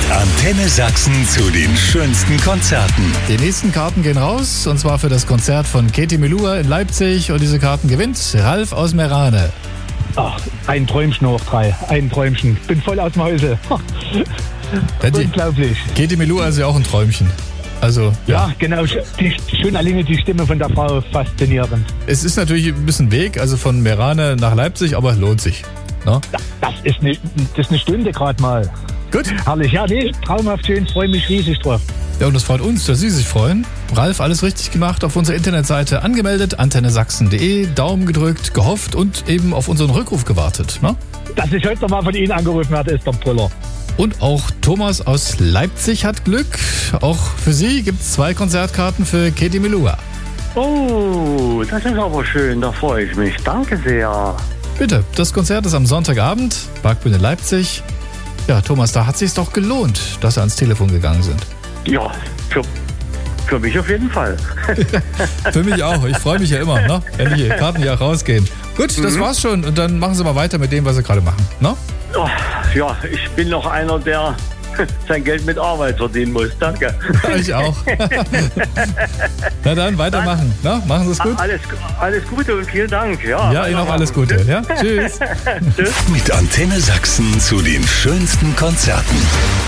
Antenne Sachsen zu den schönsten Konzerten. Die nächsten Karten gehen raus, und zwar für das Konzert von Katie Melua in Leipzig. Und diese Karten gewinnt Ralf aus Meerane. Ach, ein Träumchen hoch 3. Ein Träumchen. Bin voll aus dem Häuser. Unglaublich. Katie Melua ist ja auch ein Träumchen. Also, ja, genau. Schon alleine die Stimme von der Frau faszinierend. Es ist natürlich ein bisschen Weg, also von Meerane nach Leipzig, aber lohnt sich. No? Das ist eine Stunde gerade mal. Gut. Herrlich. Ja, nee, traumhaft schön. Freue mich riesig drauf. Ja, und das freut uns, dass Sie sich freuen. Ralf, alles richtig gemacht, auf unserer Internetseite angemeldet, antennesachsen.de, Daumen gedrückt, gehofft und eben auf unseren Rückruf gewartet. Ne? Dass ich heute nochmal von Ihnen angerufen werde, ist der Brüller. Und auch Thomas aus Leipzig hat Glück. Auch für Sie gibt es 2 Konzertkarten für Katie Melua. Oh, das ist aber schön, da freue ich mich. Danke sehr. Bitte, das Konzert ist am Sonntagabend, Parkbühne Leipzig. Ja, Thomas, da hat es sich doch gelohnt, dass Sie ans Telefon gegangen sind. Ja, für mich auf jeden Fall. Für mich auch. Ich freue mich ja immer, ne? Wenn die Karten ja rausgehen. Gut, das war's schon. Und dann machen Sie mal weiter mit dem, was Sie gerade machen. Ne? Oh, ja, ich bin noch einer, der sein Geld mit Arbeit verdienen muss. Danke. Ich auch. Na dann, weitermachen. Ne? Machen Sie es gut. Alles Gute und vielen Dank. Ja, Ihnen auch alles Gute. Ja? Tschüss. Mit Antenne Sachsen zu den schönsten Konzerten.